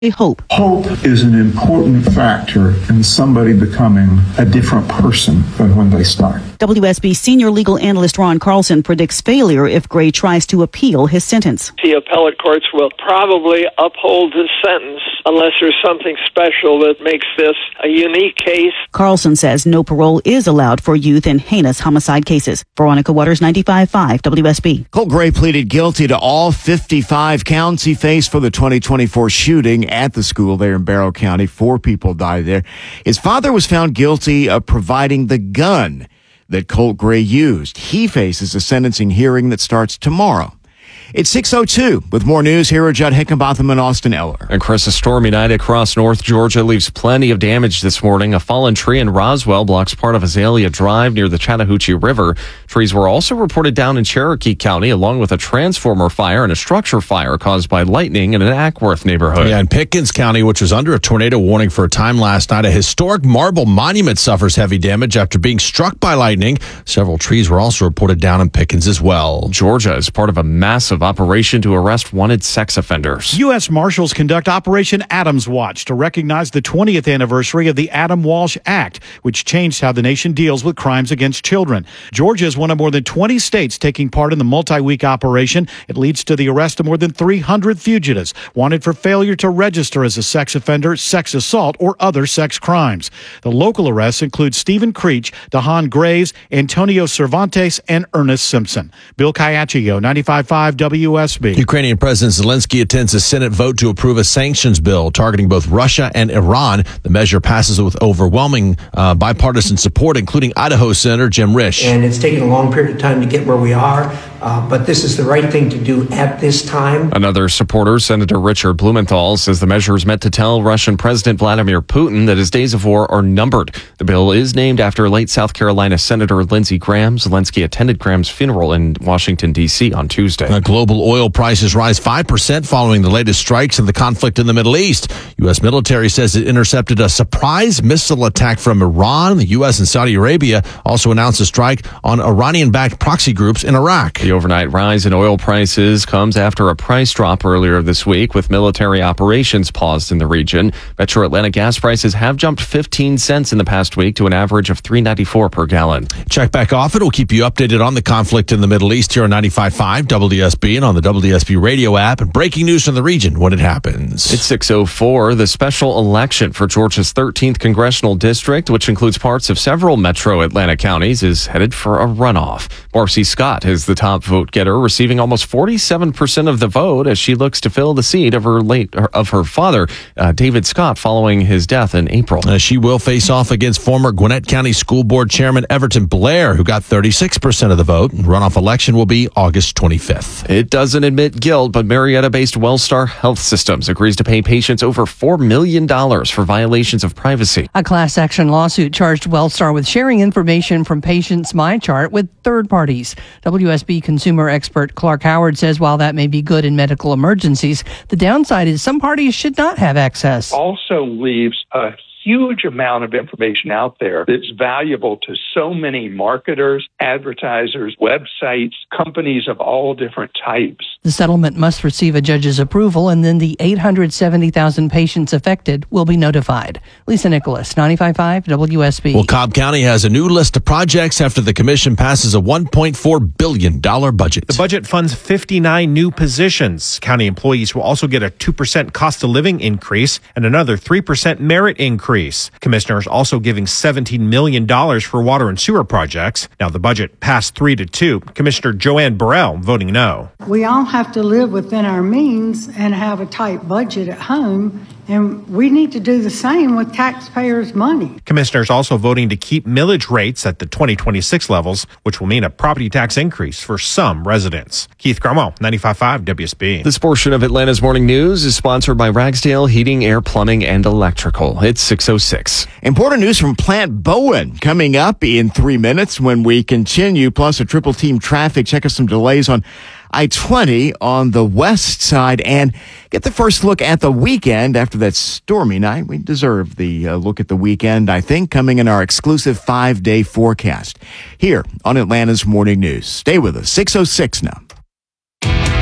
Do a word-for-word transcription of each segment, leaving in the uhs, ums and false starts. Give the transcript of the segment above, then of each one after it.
Hope. Hope is an important factor in somebody becoming a different person than when they start. W S B senior legal analyst Ron Carlson predicts failure if Gray tries to appeal his sentence. The appellate courts will probably uphold his sentence unless there's something special that makes this a unique case. Carlson says no parole is allowed for youth in heinous homicide cases. Veronica Waters, ninety-five point five W S B. Colt Gray pleaded guilty to all fifty-five counts he faced for the twenty twenty-four shooting at the school there in Barrow County. Four people died there. His father was found guilty of providing the gun that Colt Gray used. He faces a sentencing hearing that starts tomorrow. It's six oh two. With more news, here are Judd Hickenbotham and Austin Eller. And Chris, a stormy night across North Georgia leaves plenty of damage this morning. A fallen tree in Roswell blocks part of Azalea Drive near the Chattahoochee River. Trees were also reported down in Cherokee County, along with a transformer fire and a structure fire caused by lightning in an Ackworth neighborhood. Yeah, in Pickens County, which was under a tornado warning for a time last night, a historic marble monument suffers heavy damage after being struck by lightning. Several trees were also reported down in Pickens as well. Georgia is part of a massive operation to arrest wanted sex offenders. U S Marshals conduct Operation Adams Watch to recognize the twentieth anniversary of the Adam Walsh Act, which changed how the nation deals with crimes against children. Georgia is one of more than twenty states taking part in the multi-week operation. It leads to the arrest of more than three hundred fugitives wanted for failure to register as a sex offender, sex assault, or other sex crimes. The local arrests include Stephen Creech, DeHaan Graves, Antonio Cervantes, and Ernest Simpson. Bill Caiaccio, ninety-five point five W S B. Ukrainian President Zelensky attends a Senate vote to approve a sanctions bill targeting both Russia and Iran. The measure passes with overwhelming uh, bipartisan support, including Idaho Senator Jim Risch. And it's taken a long period of time to get where we are, uh, but this is the right thing to do at this time. Another supporter, Senator Richard Blumenthal, says the measure is meant to tell Russian President Vladimir Putin that his days of war are numbered. The bill is named after late South Carolina Senator Lindsey Graham. Zelensky attended Graham's funeral in Washington, D C on Tuesday. Uh, global oil prices rise five percent following the latest strikes and the conflict in the Middle East. U S military says it intercepted a surprise missile attack from Iran. The U S and Saudi Arabia also announced a strike on Iranian-backed proxy groups in Iraq. The overnight rise in oil prices comes after a price drop earlier this week with military operations paused in the region. Metro Atlanta gas prices have jumped fifteen cents in the past week to an average of three ninety-four per gallon. Check back often. We'll keep you updated on the conflict in the Middle East here on ninety-five point five W S B and on the W S B radio app, and breaking news from the region when it happens. It's six oh four. The special election for Georgia's thirteenth congressional district, which includes parts of several metro Atlanta counties, is headed for a runoff. Marcy Scott is the top vote getter, receiving almost forty-seven percent of the vote as she looks to fill the seat of her late of her father, uh, David Scott, following his death in April. Uh, she will face off against former Gwinnett County School Board Chairman Everton Blair, who got thirty-six percent of the vote. Runoff election will be August twenty-fifth. It doesn't admit guilt, but Marietta-based Wellstar Health Systems agrees to pay patients over four million dollars for violations of privacy. A class action lawsuit charged Wellstar with sharing information from patients' MyChart with third parties. W S B consumer expert Clark Howard says while that may be good in medical emergencies, the downside is some parties should not have access. Also leaves a huge amount of information out there that's valuable to so many marketers, advertisers, websites, companies of all different types. The settlement must receive a judge's approval, and then the eight hundred seventy thousand patients affected will be notified. Lisa Nicholas, ninety-five point five W S B. Well, Cobb County has a new list of projects after the commission passes a one point four billion dollars budget. The budget funds fifty-nine new positions. County employees will also get a two percent cost of living increase and another three percent merit increase. Commissioners also giving seventeen million dollars for water and sewer projects. Now the budget passed three to two. Commissioner Joanne Burrell voting no. We all have to live within our means and have a tight budget at home, and we need to do the same with taxpayers' money. Commissioners also voting to keep millage rates at the twenty twenty-six levels, which will mean a property tax increase for some residents. Keith Cromwell, ninety-five point five W S B. This portion of Atlanta's Morning News is sponsored by Ragsdale Heating, Air, Plumbing, and Electrical. It's six oh six. Important news from Plant Bowen coming up in three minutes when we continue, plus a triple team traffic. Check out some delays on I twenty on the west side and get the first look at the weekend after that stormy night. We deserve the uh, look at the weekend, I think, coming in our exclusive five-day forecast here on Atlanta's Morning News. Stay with us. six oh six now.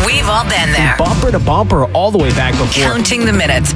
We've all been there. Bumper to bumper all the way back before. Counting the minutes